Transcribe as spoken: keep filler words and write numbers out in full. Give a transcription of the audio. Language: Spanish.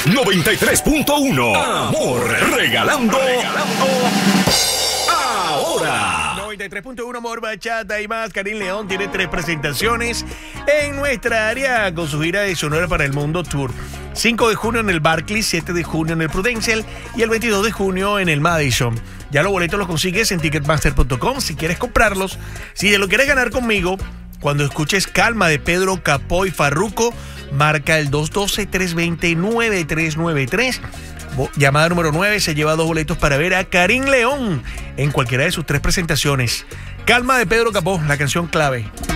noventa y tres punto uno. Amor, regalando, regalando ahora. noventa y tres punto uno, Amor, Bachata y más. Karim León tiene tres presentaciones en nuestra área con su gira de Sonora para el Mundo Tour. cinco de junio en el Barclays, siete de junio en el Prudential y el veintidós de junio en el Madison. Ya los boletos los consigues en ticketmaster punto com si quieres comprarlos. Si te lo quieres ganar conmigo, cuando escuches Calma de Pedro Capó y Farruko, marca el dos uno dos, tres dos cero, nueve tres nueve tres. Llamada número nueve, se lleva dos boletos para ver a Karim León en cualquiera de sus tres presentaciones. Calma de Pedro Capó, la canción clave.